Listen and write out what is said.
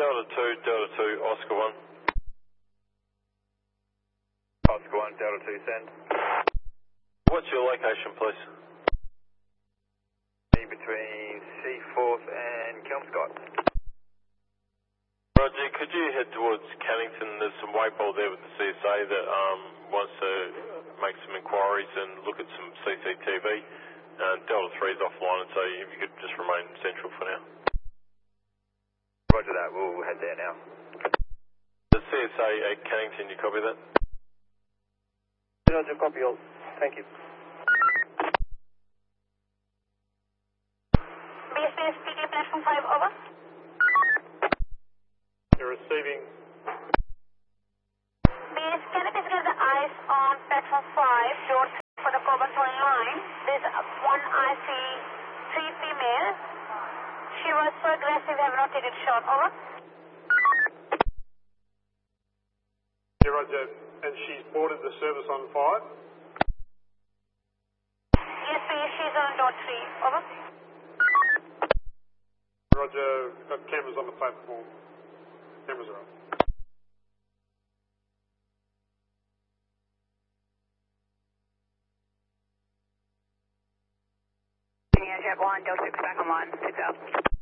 Delta 2, Oscar 1. Oscar 1, Delta 2, send. What's your location, please? Between Seaforth and Kelmscott. Roger, could you head towards Cannington? There's some waypole there with the CSA that wants to make some inquiries and look at some CCTV. Delta 3 is offline, so if you could just remain central for now. Roger that, we'll head there now. The CSA at Cannington, you copy that? Roger, copy all. Thank you. BSPS PK platform 5, over. You're receiving. BS, can you please get the eyes on platform 5, door 3 for the Coburn towing line? There's one IC, 3 female. She was so aggressive, have not taken shot, over. Yeah, Roger. And she's boarded the service on 5? Yes, please, she's on door 3, over. Roger, got cameras on the platform. Cameras are up. Jet 1, Delta 6 back online, 6 out.